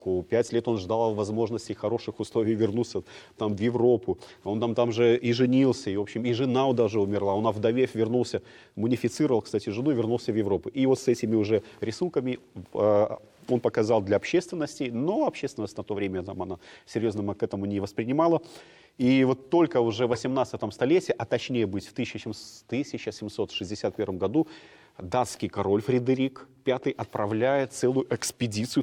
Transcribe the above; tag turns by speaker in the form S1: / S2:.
S1: 5 лет он ждал возможности хороших условий вернуться там, в Европу. Он там же и женился, и, в общем, и жена даже умерла. Он, овдовев, вернулся, мунифицировал, кстати, жену, вернулся в Европу. И вот с этими уже рисунками он показал для общественности, но общественность на то время она серьезно к этому не воспринимала. И вот только уже в 18 столетии, а точнее быть в 1761 году, датский король Фредерик V отправляет целую экспедицию